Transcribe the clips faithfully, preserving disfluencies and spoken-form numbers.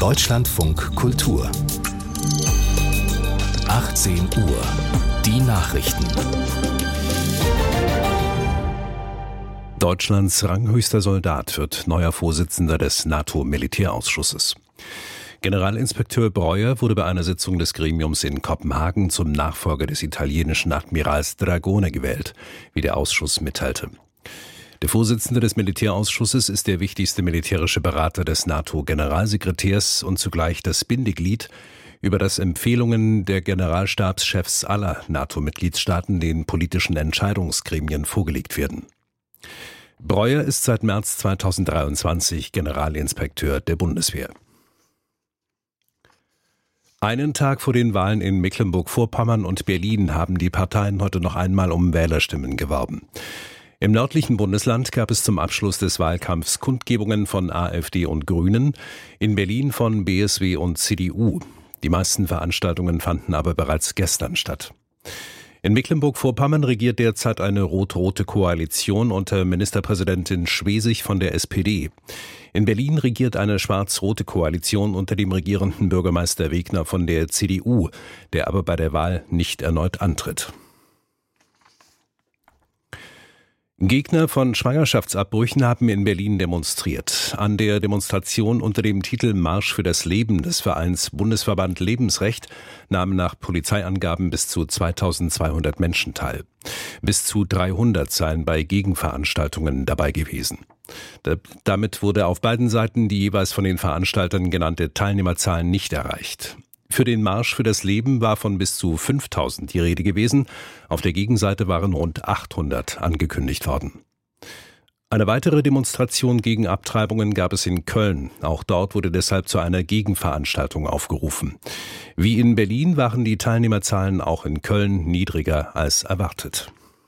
Deutschlandfunk Kultur. achtzehn Uhr. Die Nachrichten. Deutschlands ranghöchster Soldat wird neuer Vorsitzender des NATO-Militärausschusses. Generalinspekteur Breuer wurde bei einer Sitzung des Gremiums in Kopenhagen zum Nachfolger des italienischen Admirals Dragone gewählt, wie der Ausschuss mitteilte. Der Vorsitzende des Militärausschusses ist der wichtigste militärische Berater des NATO-Generalsekretärs und zugleich das Bindeglied, über das Empfehlungen der Generalstabschefs aller NATO-Mitgliedstaaten den politischen Entscheidungsgremien vorgelegt werden. Breuer ist seit März zweitausenddreiundzwanzig Generalinspekteur der Bundeswehr. Einen Tag vor den Wahlen in Mecklenburg-Vorpommern und Berlin haben die Parteien heute noch einmal um Wählerstimmen geworben. Im nördlichen Bundesland gab es zum Abschluss des Wahlkampfs Kundgebungen von AfD und Grünen, in Berlin von B S W und C D U. Die meisten Veranstaltungen fanden aber bereits gestern statt. In Mecklenburg-Vorpommern regiert derzeit eine rot-rote Koalition unter Ministerpräsidentin Schwesig von der S P D. In Berlin regiert eine schwarz-rote Koalition unter dem regierenden Bürgermeister Wegner von der C D U, der aber bei der Wahl nicht erneut antritt. Gegner von Schwangerschaftsabbrüchen haben in Berlin demonstriert. An der Demonstration unter dem Titel Marsch für das Leben des Vereins Bundesverband Lebensrecht nahmen nach Polizeiangaben bis zu zweitausendzweihundert Menschen teil. Bis zu dreihundert seien bei Gegenveranstaltungen dabei gewesen. Damit wurde auf beiden Seiten die jeweils von den Veranstaltern genannte Teilnehmerzahlen nicht erreicht. Für den Marsch für das Leben war von bis zu fünftausend die Rede gewesen. Auf der Gegenseite waren rund achthundert angekündigt worden. Eine weitere Demonstration gegen Abtreibungen gab es in Köln. Auch dort wurde deshalb zu einer Gegenveranstaltung aufgerufen. Wie in Berlin waren die Teilnehmerzahlen auch in Köln niedriger als erwartet.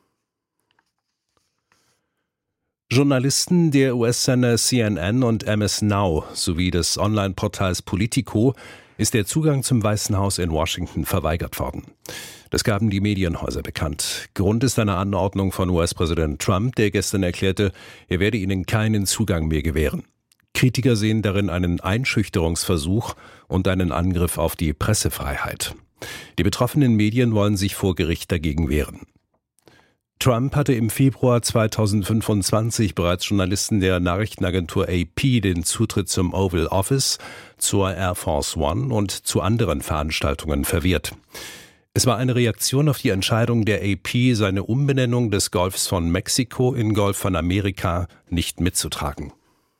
Journalisten der U S-Sender C N N und M S Now sowie des Online-Portals Politico ist der Zugang zum Weißen Haus in Washington verweigert worden. Das gaben die Medienhäuser bekannt. Grund ist eine Anordnung von U S-Präsident Trump, der gestern erklärte, er werde ihnen keinen Zugang mehr gewähren. Kritiker sehen darin einen Einschüchterungsversuch und einen Angriff auf die Pressefreiheit. Die betroffenen Medien wollen sich vor Gericht dagegen wehren. Trump hatte im Februar zweitausendfünfundzwanzig bereits Journalisten der Nachrichtenagentur A P den Zutritt zum Oval Office, zur Air Force One und zu anderen Veranstaltungen verwehrt. Es war eine Reaktion auf die Entscheidung der A P, seine Umbenennung des Golfs von Mexiko in Golf von Amerika nicht mitzutragen.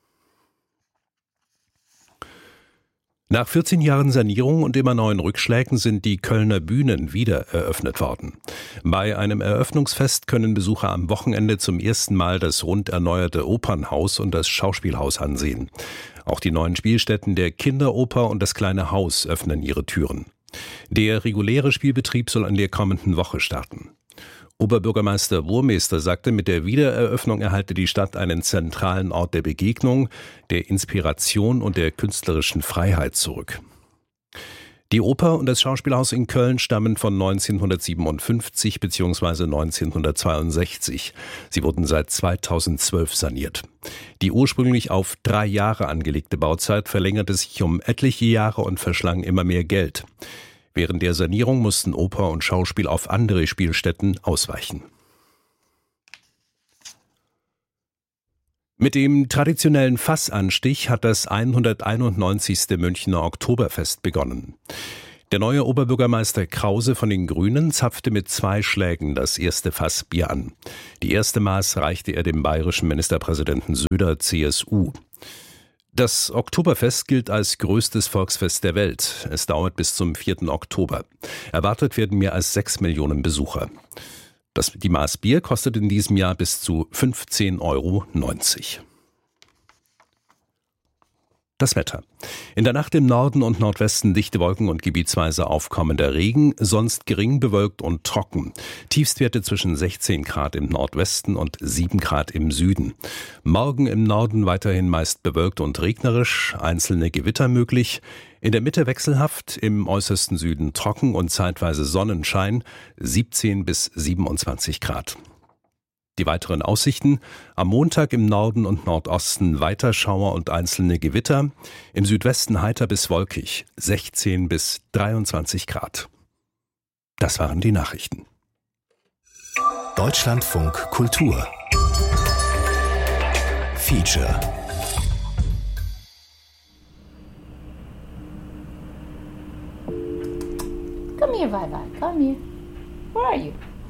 Nach vierzehn Jahren Sanierung und immer neuen Rückschlägen sind die Kölner Bühnen wieder eröffnet worden. Bei einem Eröffnungsfest können Besucher am Wochenende zum ersten Mal das rund erneuerte Opernhaus und das Schauspielhaus ansehen. Auch die neuen Spielstätten der Kinderoper und das Kleine Haus öffnen ihre Türen. Der reguläre Spielbetrieb soll in der kommenden Woche starten. Oberbürgermeister Wurmester sagte, mit der Wiedereröffnung erhalte die Stadt einen zentralen Ort der Begegnung, der Inspiration und der künstlerischen Freiheit zurück. Die Oper und das Schauspielhaus in Köln stammen von neunzehnhundertsiebenundfünfzig bzw. neunzehnhundertzweiundsechzig. Sie wurden seit zweitausendzwölf saniert. Die ursprünglich auf drei Jahre angelegte Bauzeit verlängerte sich um etliche Jahre und verschlang immer mehr Geld. Während der Sanierung mussten Oper und Schauspiel auf andere Spielstätten ausweichen. Mit dem traditionellen Fassanstich hat das hunderteinundneunzigste Münchner Oktoberfest begonnen. Der neue Oberbürgermeister Krause von den Grünen zapfte mit zwei Schlägen das erste Fassbier an. Die erste Maß reichte er dem bayerischen Ministerpräsidenten Söder C S U. Das Oktoberfest gilt als größtes Volksfest der Welt. Es dauert bis zum vierten Oktober. Erwartet werden mehr als sechs Millionen Besucher. Das, die Maß Bier kostet in diesem Jahr bis zu fünfzehn Euro neunzig. Das Wetter. In der Nacht im Norden und Nordwesten dichte Wolken und gebietsweise aufkommender Regen, sonst gering bewölkt und trocken. Tiefstwerte zwischen sechzehn Grad im Nordwesten und sieben Grad im Süden. Morgen im Norden weiterhin meist bewölkt und regnerisch, einzelne Gewitter möglich. In der Mitte wechselhaft, im äußersten Süden trocken. trocken und zeitweise Sonnenschein, siebzehn bis siebenundzwanzig Grad. Die weiteren Aussichten: am Montag im Norden und Nordosten weiter Schauer und einzelne Gewitter, im Südwesten heiter bis wolkig, sechzehn bis dreiundzwanzig Grad. Das waren die Nachrichten. Deutschlandfunk Kultur Feature. Come here, Vivi. Come here. Where are you?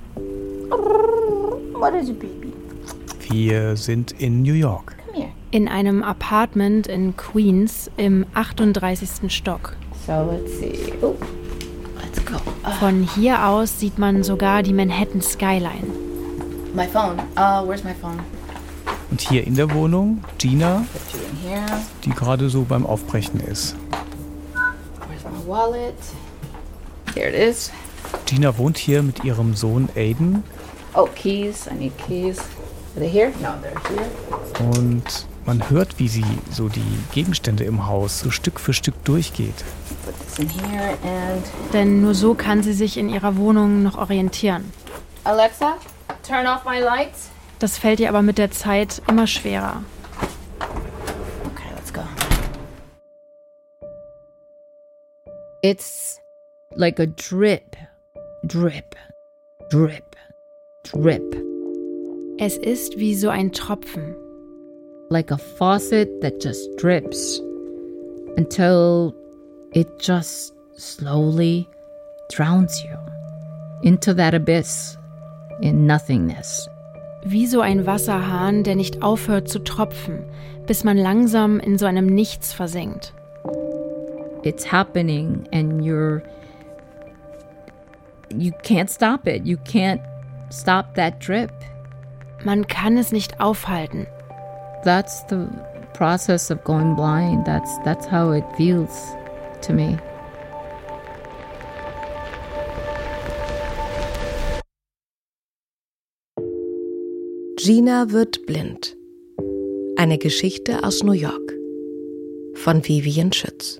What is it, baby? Wir sind in New York. Come here. In einem Apartment in Queens im achtunddreißigsten Stock. So let's see. Oh, let's go. Uh, Von hier aus sieht man sogar die Manhattan Skyline. my phone. Uh, where's my phone? Und hier in der Wohnung Gina, Put you in here. die gerade so beim Aufbrechen ist. Where's my wallet? Here it is. Gina wohnt hier mit ihrem Sohn Aiden Oh, keys. I need keys. Are they here? No, they're here. und man hört, wie sie so die Gegenstände im Haus so Stück für Stück durchgeht. Put this in here and Denn nur so kann sie sich in ihrer Wohnung noch orientieren. Alexa, turn off my lights. Das fällt ihr aber mit der Zeit immer schwerer. Okay, let's go. It's like a drip, drip, drip, drip. Es ist wie so ein Tropfen. Like a faucet that just drips until it just slowly drowns you into that abyss in nothingness. Wie so ein Wasserhahn, der nicht aufhört zu tropfen, bis man langsam in so einem Nichts versinkt. It's happening and you're you can't stop it. You can't stop that drip. Man kann es nicht aufhalten. That's the process of going blind. That's that's how it feels to me. Gina wird blind. Eine Geschichte aus New York von Vivian Schütz.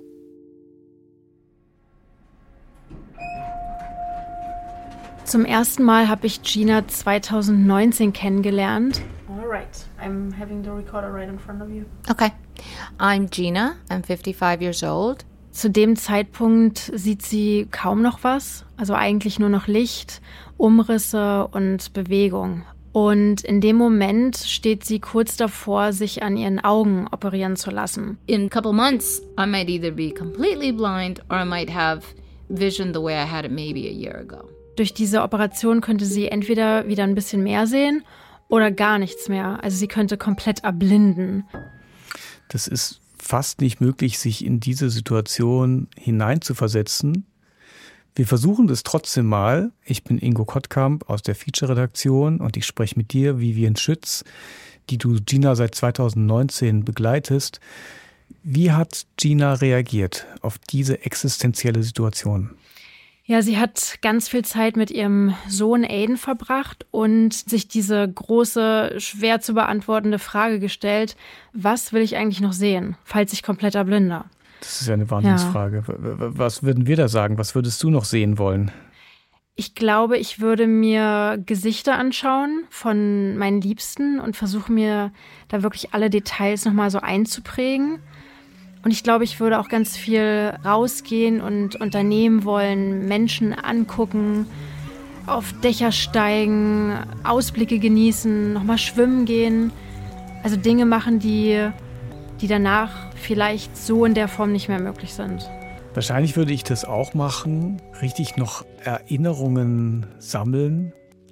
Zum ersten Mal habe ich Gina zweitausendneunzehn kennengelernt. Alright, I'm having the recorder right in front of you. Okay. I'm Gina. I'm fifty-five years old. Zu dem Zeitpunkt sieht sie kaum noch was, also eigentlich nur noch Licht, Umrisse und Bewegung. Und in dem Moment steht sie kurz davor, sich an ihren Augen operieren zu lassen. In a couple months, I might either be completely blind or I might have vision the way I had it maybe a year ago. Durch diese Operation könnte sie entweder wieder ein bisschen mehr sehen oder gar nichts mehr. Also sie könnte komplett erblinden. Das ist fast nicht möglich, sich in diese Situation hineinzuversetzen. Wir versuchen das trotzdem mal. Ich bin Ingo Kottkamp aus der Feature-Redaktion und ich spreche mit dir, Vivian Schütz, die du Gina seit zweitausendneunzehn begleitest. Wie hat Gina reagiert auf diese existenzielle Situation? Ja, sie hat ganz viel Zeit mit ihrem Sohn Aiden verbracht und sich diese große, schwer zu beantwortende Frage gestellt: Was will ich eigentlich noch sehen, falls ich komplett erblinde? Das ist ja eine Wahnsinnsfrage. Ja. Was würden wir da sagen? Was würdest du noch sehen wollen? Ich glaube, ich würde mir Gesichter anschauen von meinen Liebsten und versuche mir da wirklich alle Details nochmal so einzuprägen. Und ich glaube, ich würde auch ganz viel rausgehen und unternehmen wollen, Menschen angucken, auf Dächer steigen, Ausblicke genießen, nochmal schwimmen gehen. Also Dinge machen, die, die danach vielleicht so in der Form nicht mehr möglich sind. Wahrscheinlich würde ich das auch machen, richtig noch Erinnerungen sammeln,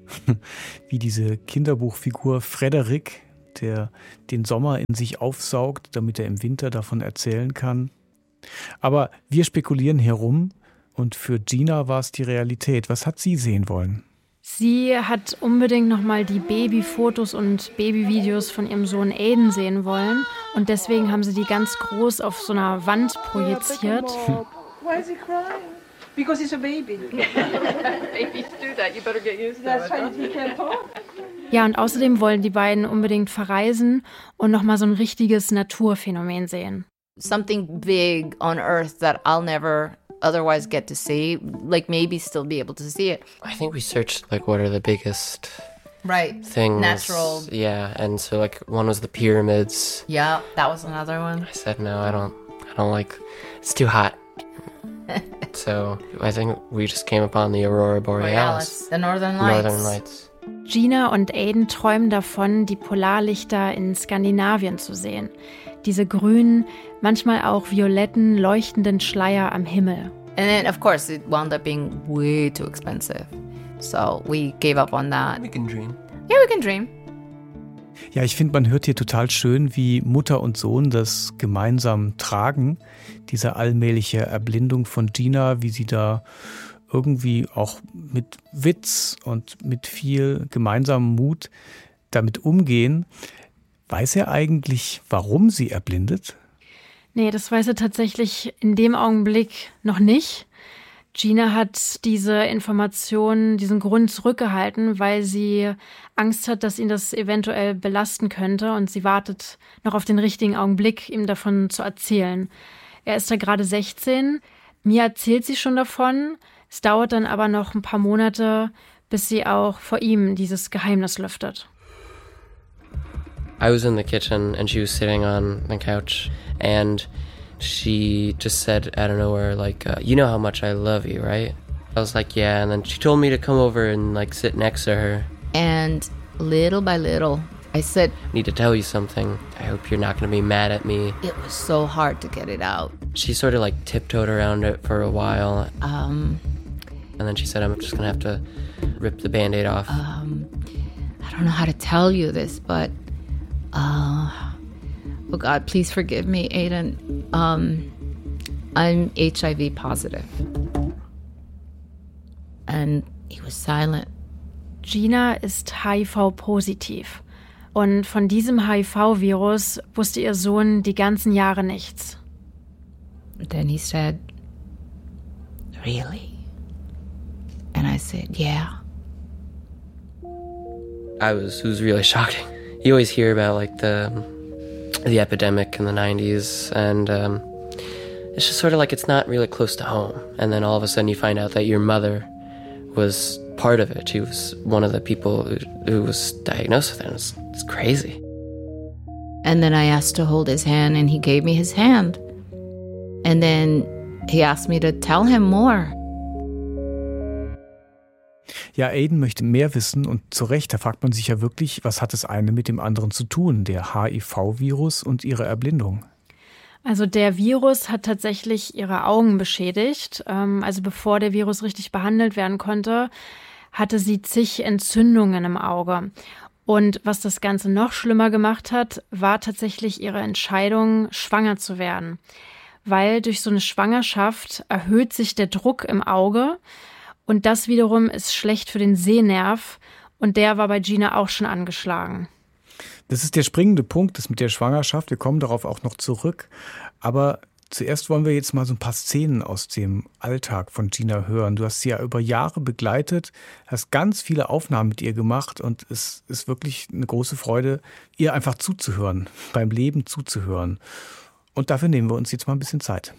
wie diese Kinderbuchfigur Frederik, der den Sommer in sich aufsaugt, damit er im Winter davon erzählen kann. Aber wir spekulieren herum und für Gina war es die Realität. Was hat sie sehen wollen? Sie hat unbedingt nochmal die Babyfotos und Babyvideos von ihrem Sohn Aiden sehen wollen und deswegen haben sie die ganz groß auf so einer Wand projiziert. Why is he crying? Because he's a baby. Babies do that. You better get used to it. That's right. He can't talk. Ja, und außerdem wollen die beiden unbedingt verreisen und nochmal so ein richtiges Naturphänomen sehen. Something big on Earth that I'll never otherwise get to see, like maybe still be able to see it. I think we searched like what are the biggest Right. things. Natural. Yeah, and so like one was the pyramids. Yeah, that was another one. I said no, I don't. I don't like. It's too hot. So I think we just came upon the Aurora Borealis. Borealis, the Northern Lights. Northern Lights. Gina und Aiden träumen davon, die Polarlichter in Skandinavien zu sehen. Diese grünen, manchmal auch violetten, leuchtenden Schleier am Himmel. And then, of course, it wound up being way too expensive. So we gave up on that. We can dream. Yeah, we can dream. Ja, ich finde, man hört hier total schön, wie Mutter und Sohn das gemeinsam tragen. Diese allmähliche Erblindung von Gina, wie sie da irgendwie auch mit Witz und mit viel gemeinsamem Mut damit umgehen. Weiß er eigentlich, warum sie erblindet? Nee, das weiß er tatsächlich in dem Augenblick noch nicht. Gina hat diese Information, diesen Grund zurückgehalten, weil sie Angst hat, dass ihn das eventuell belasten könnte, und sie wartet noch auf den richtigen Augenblick, ihm davon zu erzählen. Er ist da gerade sechzehn. Mir erzählt sie schon davon. Es dauert dann aber noch ein paar Monate, bis sie auch vor ihm dieses Geheimnis lüftet. I was in the kitchen and she was sitting on the couch and she just said out of nowhere, like, uh, you know how much I love you, right? I was like, yeah. And then she told me to come over and like sit next to her. And little by little, I said, I need to tell you something. I hope you're not going to be mad at me. it was so hard to get it out. She sort of like tiptoed around it for a while. Um, And then she said, I'm just going to have to rip the Band-Aid off. um, I don't know how to tell you this, but, uh, oh God, please forgive me, Aiden. Um, I'm H I V positive. And he was silent. Gina ist H I V-positiv. Und von diesem H I V-Virus wusste ihr Sohn die ganzen Jahre nichts. Then he said, really? And I said, yeah. I was, it was really shocking. You always hear about like the the epidemic in the nineties, and um, it's just sort of like it's not really close to home. And then all of a sudden you find out that your mother was part of it. She was one of the people who, who was diagnosed with it. It's, it's crazy. And then I asked to hold his hand, and he gave me his hand. And then he asked me to tell him more. Ja, Aiden möchte mehr wissen, und zu Recht, da fragt man sich ja wirklich, was hat das eine mit dem anderen zu tun, der H I V-Virus und ihre Erblindung? Also der Virus hat tatsächlich ihre Augen beschädigt. Also bevor der Virus richtig behandelt werden konnte, hatte sie zig Entzündungen im Auge. Und was das Ganze noch schlimmer gemacht hat, war tatsächlich ihre Entscheidung, schwanger zu werden. Weil durch so eine Schwangerschaft erhöht sich der Druck im Auge. Und das wiederum ist schlecht für den Sehnerv, und der war bei Gina auch schon angeschlagen. Das ist der springende Punkt, das mit der Schwangerschaft. Wir kommen darauf auch noch zurück. Aber zuerst wollen wir jetzt mal so ein paar Szenen aus dem Alltag von Gina hören. Du hast sie ja über Jahre begleitet, hast ganz viele Aufnahmen mit ihr gemacht, und es ist wirklich eine große Freude, ihr einfach zuzuhören, beim Leben zuzuhören. Und dafür nehmen wir uns jetzt mal ein bisschen Zeit.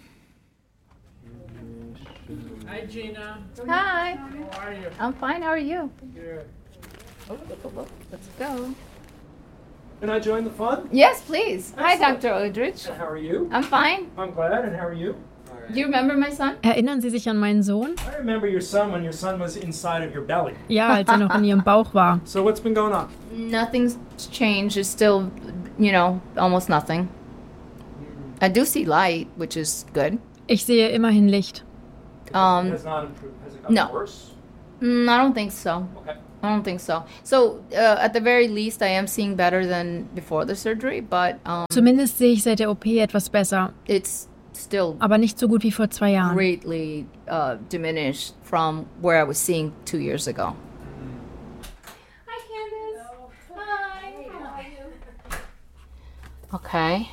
Hi, Gina. Hi. How are you? I'm fine. How are you? Good. Oh, oh, oh, let's go. Can I join the fun? Yes, please. Hi, Excellent. Doctor Aldrich. How are you? I'm fine. I'm glad. And how are you? Do you remember my son? Erinnern Sie sich an meinen Sohn? I remember your son when your son was inside of your belly. Ja, als er noch in ihrem Bauch war. So what's been going on? Nothing's changed. It's still, you know, almost nothing. I do see light, which is good. Ich sehe immerhin Licht. It Um, has not improved. Has it gotten no. worse? mm, I don't think so. Okay. I don't think so. So, uh, at the very least, I am seeing better than before the surgery, but um, Zumindest sehe ich seit der O P etwas besser, it's still aber nicht so gut wie vor zwei Jahren. greatly uh, diminished from where I was seeing two years ago. Hi, Candace. Hi. How are you? Okay.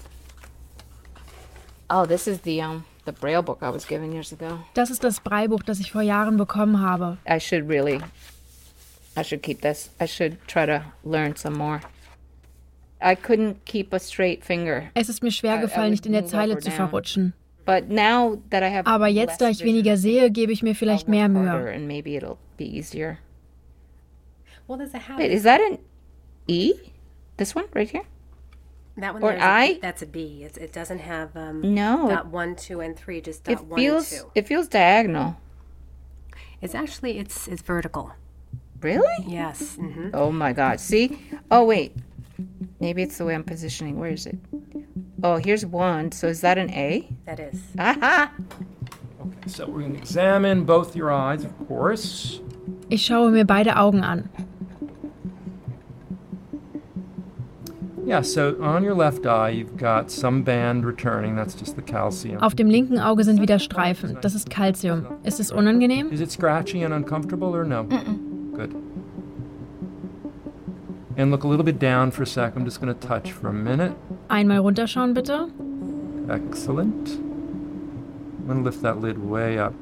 Oh, this is the um the Braille book I was given years ago. Das ist das Braillebuch, das ich vor Jahren bekommen habe. I should really, I should keep this. I should try to learn some more. I couldn't keep a straight finger. Es ist mir schwer gefallen, nicht in der Zeile zu verrutschen. But now that I have Aber jetzt, da ich weniger sehe, gebe ich mir vielleicht mehr Mühe. and maybe it'll be easier. Well, there's a habit. Wait, is that an E? This one right here? That one or there's I? A, that's a B. It's, it doesn't have um, no, dot it, one, two, and three. Just dot it one feels, and two. It feels diagonal. It's actually it's it's vertical. Really? Yes. Mm-hmm. Oh my God! See? Oh wait, maybe it's the way I'm positioning. Where is it? Oh, here's one. So is that an A? That is. Aha! Okay, so we're going to examine both your eyes, of course. Ich schaue mir beide Augen an. Yeah, so on your left eye, you've got some band returning. That's just the calcium. Auf dem linken Auge sind wieder Streifen. Das ist Calcium. Ist es unangenehm? Is it scratchy and uncomfortable or no? Mm-mm. Good. And look a little bit down for a sec. I'm just going to touch for a minute. Einmal runterschauen, bitte. Excellent. I'm going to lift that lid way up.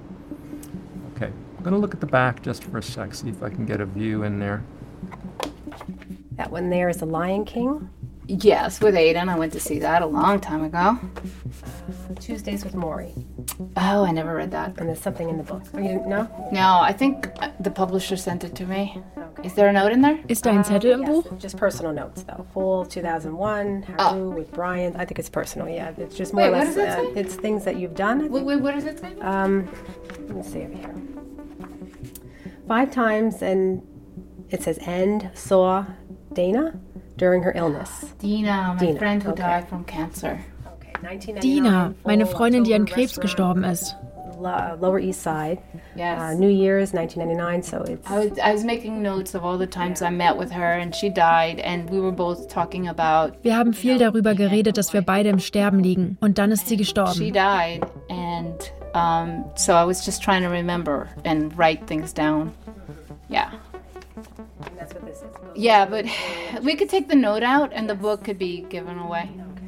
Okay. I'm going to look at the back just for a sec, see if I can get a view in there. That one there is the Lion King. Yes, with Aiden. I went to see that a long time ago. Uh, Tuesdays with Maury. Oh, I never read that. And there's something in the book. Oh, you didn't know? No, I think the publisher sent it to me. Okay. Is there a note in there? Ist da ein Zettel im uh, Buch? Yes, just personal notes, though. Fall two thousand one, Haru oh. with Brian. I think it's personal, yeah. It's just more Wait, or less, what does it uh, say? It's things that you've done. Wait, wait, what does it say? Um, let me see over here. Five times, and it says, and saw Dana during her illness. Dina, my Dina, friend who okay. died from cancer. Dina, meine Freundin, die an Krebs gestorben ist. Lower East Side. Yes. Uh, New Year's, nineteen ninety-nine, so it's... I was, I was making notes of all the times I met with her and she died and we were both talking about... Wir haben viel darüber geredet, dass wir beide im Sterben liegen. Und dann ist sie She gestorben. died and um, so I was just trying to remember and write things down. Yeah. And that's what this is. Yeah, but we could take the note out and the book could be given away.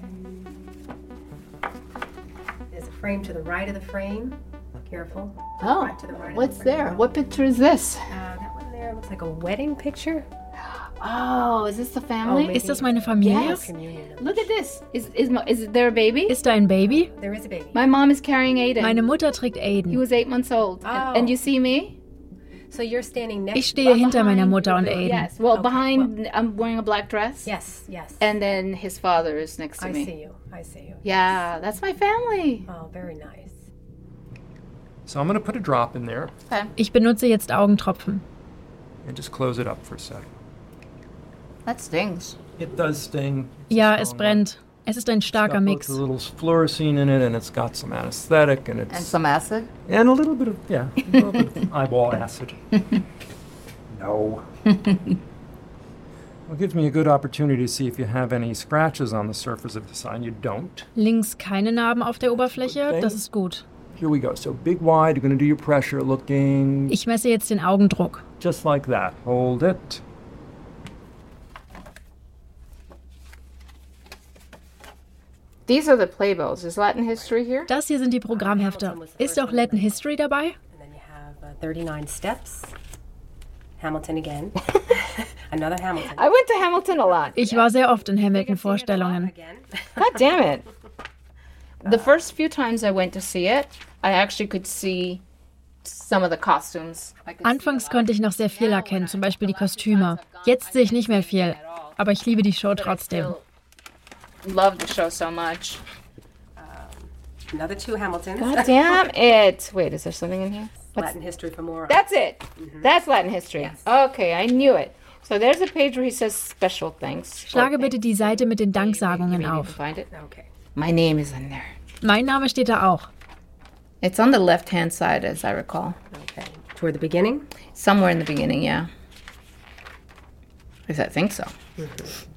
Okay. There's a frame to the right of the frame. Careful. Oh, Right to the right of what's the frame. there? What picture is this? Uh, that one there looks like a wedding picture. Oh, is this the family? Oh, maybe. Ist das meine Familie? Yes. Communion. Look at this. Is is my, is there a baby? Ist da ein Baby? There is a baby. My mom is carrying Aiden. Meine Mutter trägt He Aiden. was eight months old. Oh. And, and you see me? So you're standing next Ich stehe hinter behind- meiner Mutter und Aiden. Yes. Well, Okay, behind, I'm wearing a black dress. Yes, yes. And then his father is next to I me. see you. I see you. Yeah, that's my family. Oh, very nice. So I'm going to put a drop in there Okay. Ich benutze jetzt Augentropfen. and just close it up for a sec. That stings. It does sting. Ja, es brennt. Es ist ein starker It's Mix. got a little fluorescein in it, and it's got some anesthetic, and it's And some acid. and a little bit of yeah, a little bit of eyeball acid. No. Well, it gives me a good opportunity to see if you have any scratches on the surface of the sign. You don't. Links keine Narben auf der Oberfläche, das ist gut. Here we go. So big wide. You're going to do your pressure looking Ich messe jetzt den Augendruck. just like that. Hold it. These are the playbills. Is Latin history here? Das hier sind die Programmhefte. Ist auch Latin History dabei? And then you have uh, thirty-nine steps. Hamilton again. Another Hamilton. I went to Hamilton a lot. Ich war sehr oft in Hamilton-Vorstellungen. Again. God damn it. The first few times I went to see it, I actually could see some of the costumes. I could see Anfangs konnte ich noch sehr viel erkennen, zum Beispiel die Kostüme. Jetzt sehe ich nicht mehr viel, aber ich liebe die Show trotzdem. love the show so much. Another two Hamiltons. God damn it. Wait, is there something in here? What's- Latin history for more. That's it. That's Latin history. Okay, I knew it. So there's a page where he says special thanks. Schlage bitte die Seite mit den Danksagungen Maybe you can auf. find it. Okay. My name is in there. Mein Name steht da auch. It's on the left-hand side, as I recall. Okay. Toward the beginning. Somewhere in the beginning, yeah. At least I think so. Mm-hmm.